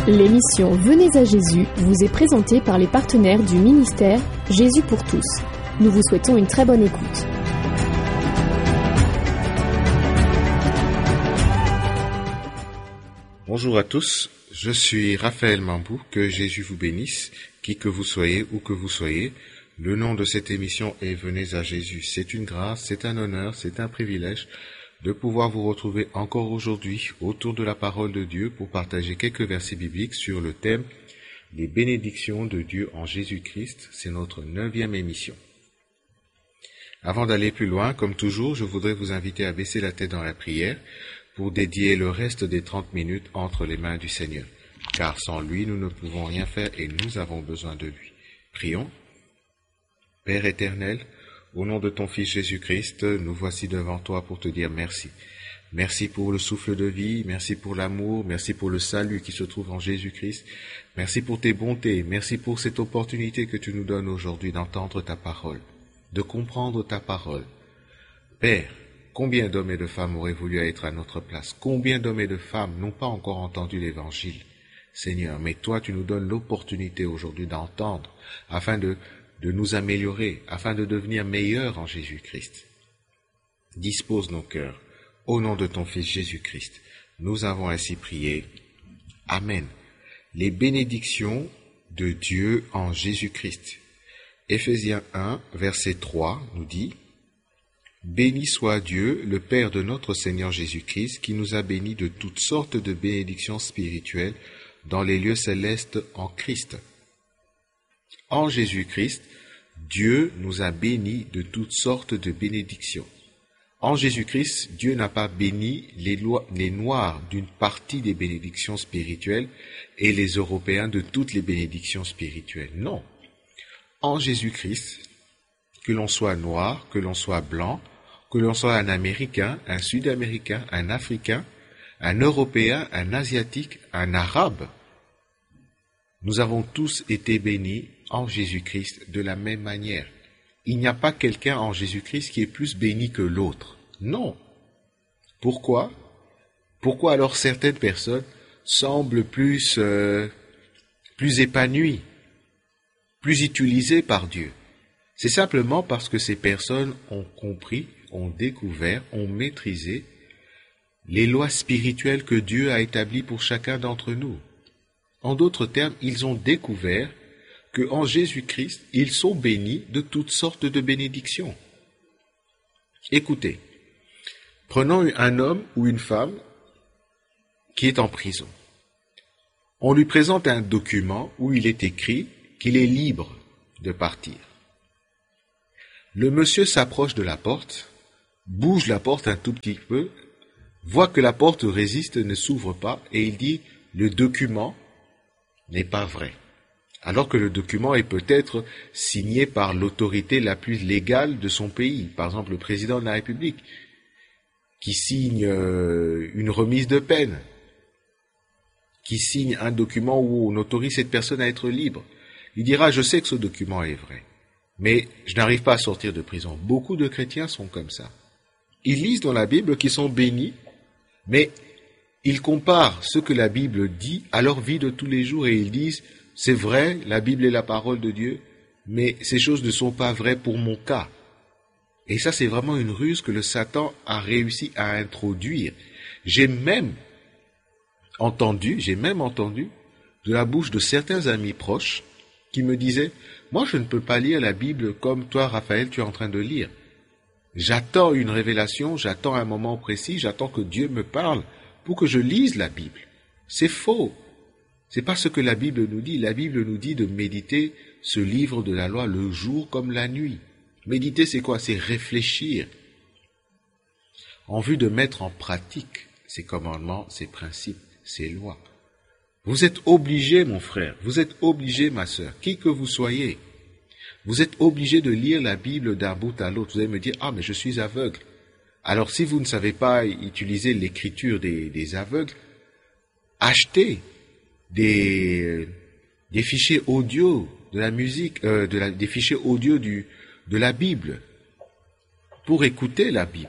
L'émission Venez à Jésus vous est présentée par les partenaires du ministère Jésus pour tous. Nous vous souhaitons une très bonne écoute. Bonjour à tous, je suis Raphaël Mambou, que Jésus vous bénisse, qui que vous soyez, où que vous soyez. Le nom de cette émission est Venez à Jésus. C'est une grâce, c'est un honneur, c'est un privilège de pouvoir vous retrouver encore aujourd'hui autour de la parole de Dieu pour partager quelques versets bibliques sur le thème des bénédictions de Dieu en Jésus-Christ. C'est notre 9e émission. Avant d'aller plus loin, comme toujours, je voudrais vous inviter à baisser la tête dans la prière pour dédier le reste des 30 minutes entre les mains du Seigneur. Car sans lui, nous ne pouvons rien faire et nous avons besoin de lui. Prions. Père éternel, au nom de ton Fils Jésus-Christ, nous voici devant toi pour te dire merci. Merci pour le souffle de vie, merci pour l'amour, merci pour le salut qui se trouve en Jésus-Christ. Merci pour tes bontés, merci pour cette opportunité que tu nous donnes aujourd'hui d'entendre ta parole, de comprendre ta parole. Père, combien d'hommes et de femmes auraient voulu être à notre place? Combien d'hommes et de femmes n'ont pas encore entendu l'Évangile? Seigneur, mais toi tu nous donnes l'opportunité aujourd'hui d'entendre afin de nous améliorer, afin de devenir meilleurs en Jésus-Christ. Dispose nos cœurs, au nom de ton Fils Jésus-Christ. Nous avons ainsi prié. Amen. Les bénédictions de Dieu en Jésus-Christ. Éphésiens 1, verset 3 nous dit « Béni soit Dieu, le Père de notre Seigneur Jésus-Christ, qui nous a bénis de toutes sortes de bénédictions spirituelles dans les lieux célestes en Christ. » En Jésus-Christ, Dieu nous a bénis de toutes sortes de bénédictions. En Jésus-Christ, Dieu n'a pas béni les Noirs d'une partie des bénédictions spirituelles et les Européens de toutes les bénédictions spirituelles. Non. En Jésus-Christ, que l'on soit noir, que l'on soit blanc, que l'on soit un Américain, un Sud-Américain, un Africain, un Européen, un Asiatique, un Arabe, nous avons tous été bénis en Jésus-Christ de la même manière. Il n'y a pas quelqu'un en Jésus-Christ qui est plus béni que l'autre. Non. Pourquoi? Pourquoi alors certaines personnes semblent plus épanouies, plus utilisées par Dieu? C'est simplement parce que ces personnes ont compris, ont découvert, ont maîtrisé les lois spirituelles que Dieu a établies pour chacun d'entre nous. En d'autres termes, ils ont découvert qu'en Jésus-Christ, ils sont bénis de toutes sortes de bénédictions. Écoutez, prenons un homme ou une femme qui est en prison. On lui présente un document où il est écrit qu'il est libre de partir. Le monsieur s'approche de la porte, bouge la porte un tout petit peu, voit que la porte résiste, ne s'ouvre pas, et il dit « le document n'est pas vrai ». Alors que le document est peut-être signé par l'autorité la plus légale de son pays, par exemple le président de la République, qui signe une remise de peine, qui signe un document où on autorise cette personne à être libre. Il dira « je sais que ce document est vrai, mais je n'arrive pas à sortir de prison ». Beaucoup de chrétiens sont comme ça. Ils lisent dans la Bible qu'ils sont bénis, mais ils comparent ce que la Bible dit à leur vie de tous les jours et ils disent « c'est vrai, la Bible est la parole de Dieu, mais ces choses ne sont pas vraies pour mon cas. » Et ça, c'est vraiment une ruse que le Satan a réussi à introduire. J'ai même entendu de la bouche de certains amis proches qui me disaient « moi, je ne peux pas lire la Bible comme toi, Raphaël, tu es en train de lire. J'attends une révélation, j'attends un moment précis, j'attends que Dieu me parle pour que je lise la Bible. » C'est faux. C'est pas ce que la Bible nous dit. La Bible nous dit de méditer ce livre de la loi le jour comme la nuit. Méditer, c'est quoi? C'est réfléchir en vue de mettre en pratique ces commandements, ces principes, ces lois. Vous êtes obligé, mon frère, vous êtes obligé, ma sœur, qui que vous soyez, vous êtes obligé de lire la Bible d'un bout à l'autre. Vous allez me dire, ah, mais je suis aveugle. Alors, si vous ne savez pas utiliser l'écriture des aveugles, achetez des fichiers audio de la musique, des fichiers audio de la Bible pour écouter la Bible,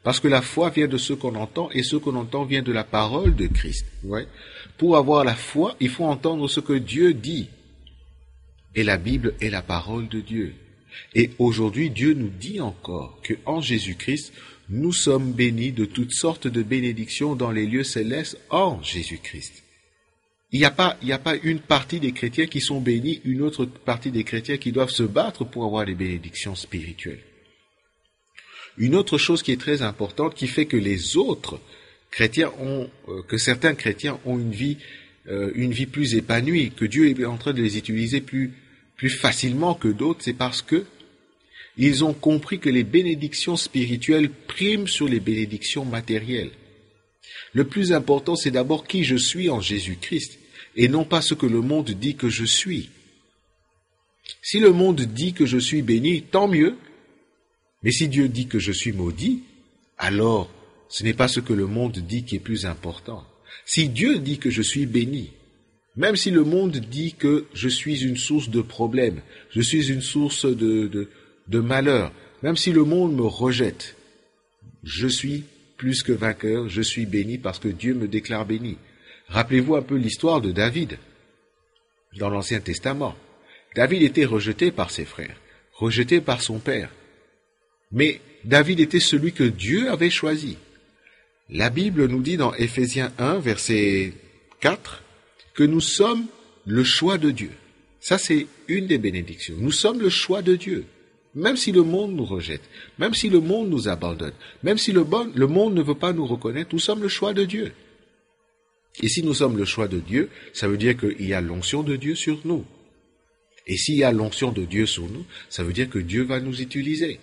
Parce que la foi vient de ce qu'on entend, et ce qu'on entend vient de la parole de Christ. Ouais. Pour avoir la foi, il faut entendre ce que Dieu dit. Et la Bible est la parole de Dieu. Et aujourd'hui, Dieu nous dit encore qu'en Jésus-Christ, nous sommes bénis de toutes sortes de bénédictions dans les lieux célestes en Jésus-Christ. Il n'y a pas une partie des chrétiens qui sont bénis, une autre partie des chrétiens qui doivent se battre pour avoir des bénédictions spirituelles. Une autre chose qui est très importante, qui fait que les autres chrétiens que certains chrétiens ont une vie plus épanouie, que Dieu est en train de les utiliser plus facilement que d'autres, c'est parce que ils ont compris que les bénédictions spirituelles priment sur les bénédictions matérielles. Le plus important, c'est d'abord qui je suis en Jésus-Christ, et non pas ce que le monde dit que je suis. Si le monde dit que je suis béni, tant mieux. Mais si Dieu dit que je suis maudit, alors ce n'est pas ce que le monde dit qui est plus important. Si Dieu dit que je suis béni, même si le monde dit que je suis une source de problèmes, je suis une source de malheur, même si le monde me rejette, je suis plus que vainqueur, je suis béni parce que Dieu me déclare béni. Rappelez-vous un peu l'histoire de David dans l'Ancien Testament. David était rejeté par ses frères, rejeté par son père. Mais David était celui que Dieu avait choisi. La Bible nous dit dans Éphésiens 1, verset 4, que nous sommes le choix de Dieu. Ça, c'est une des bénédictions. Nous sommes le choix de Dieu. Même si le monde nous rejette, même si le monde nous abandonne, même si le monde ne veut pas nous reconnaître, nous sommes le choix de Dieu. Et si nous sommes le choix de Dieu, ça veut dire qu'il y a l'onction de Dieu sur nous. Et s'il y a l'onction de Dieu sur nous, ça veut dire que Dieu va nous utiliser.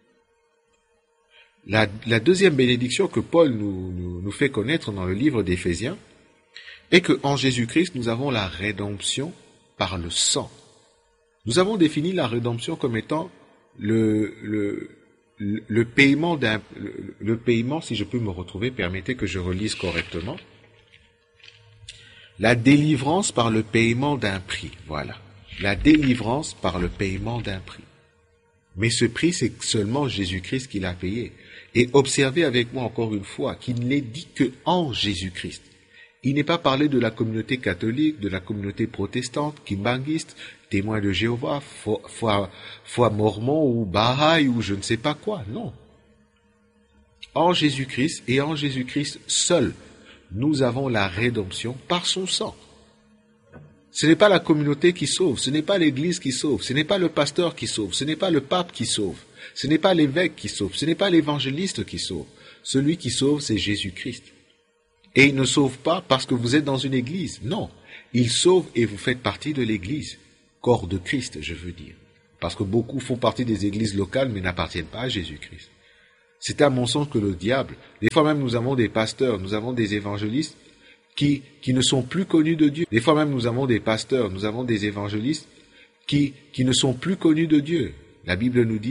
La deuxième bénédiction que Paul nous fait connaître dans le livre d'Éphésiens est qu'en Jésus-Christ, nous avons la rédemption par le sang. Nous avons défini la rédemption comme étant le paiement le paiement, si je peux me retrouver, permettez que je relise correctement. La délivrance par le paiement d'un prix, voilà. La délivrance par le paiement d'un prix. Mais ce prix, c'est seulement Jésus-Christ qui l'a payé. Et observez avec moi encore une fois qu'il n'est dit que en Jésus-Christ. Il n'est pas parlé de la communauté catholique, de la communauté protestante, kimbanguiste, témoin de Jéhovah, foi mormon ou Bahaï ou je ne sais pas quoi, non. En Jésus-Christ et en Jésus-Christ seul, nous avons la rédemption par son sang. Ce n'est pas la communauté qui sauve, ce n'est pas l'église qui sauve, ce n'est pas le pasteur qui sauve, ce n'est pas le pape qui sauve, ce n'est pas l'évêque qui sauve, ce n'est pas l'évangéliste qui sauve. Celui qui sauve, c'est Jésus-Christ. Et il ne sauve pas parce que vous êtes dans une église. Non, il sauve et vous faites partie de l'église. Corps de Christ, je veux dire. Parce que beaucoup font partie des églises locales mais n'appartiennent pas à Jésus-Christ. C'est un mensonge que le diable... Des fois même nous avons des pasteurs, nous avons des évangélistes qui ne sont plus connus de Dieu. Des fois même nous avons des pasteurs, nous avons des évangélistes qui ne sont plus connus de Dieu. La Bible nous dit